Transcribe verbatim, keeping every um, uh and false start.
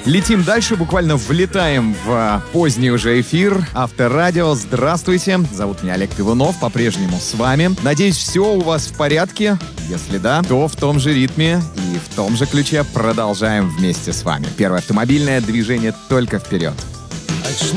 Летим дальше, буквально влетаем в поздний уже эфир Авторадио. Здравствуйте, зовут меня Олег Пивунов, по-прежнему с вами. Надеюсь, все у вас в порядке. Если да, то в том же ритме и в том же ключе продолжаем вместе с вами. Первое автомобильное движение только вперед. Очнулся